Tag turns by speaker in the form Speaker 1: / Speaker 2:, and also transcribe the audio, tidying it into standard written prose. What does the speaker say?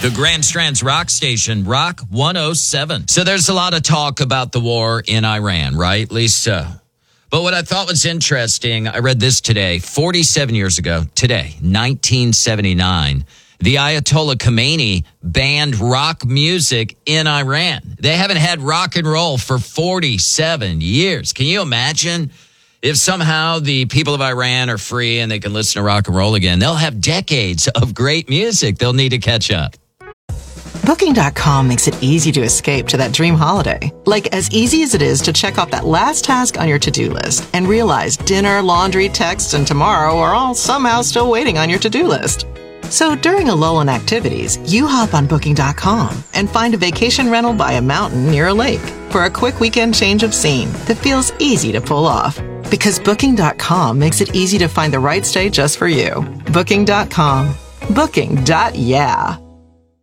Speaker 1: The Grand Strand's rock station, Rock 107. So there's a lot of talk about the war in Iran, right? At least so. But what I thought was interesting, I read this today, 47 years ago, today, 1979, the Ayatollah Khomeini banned rock music in Iran. They haven't had rock and roll for 47 years. Can you imagine? If somehow the people of Iran are free and they can listen to rock and roll again, they'll have decades of great music they'll need to catch up.
Speaker 2: Booking.com makes it easy to escape to that dream holiday. Like as easy as it is to check off that last task on your to-do list and realize dinner, laundry, texts, and tomorrow are all somehow still waiting on your to-do list. So during a lull in activities, you hop on Booking.com and find a vacation rental by a mountain near a lake for a quick weekend change of scene that feels easy to pull off. Because Booking.com makes it easy to find the right stay just for you. Booking.com. Booking.yeah.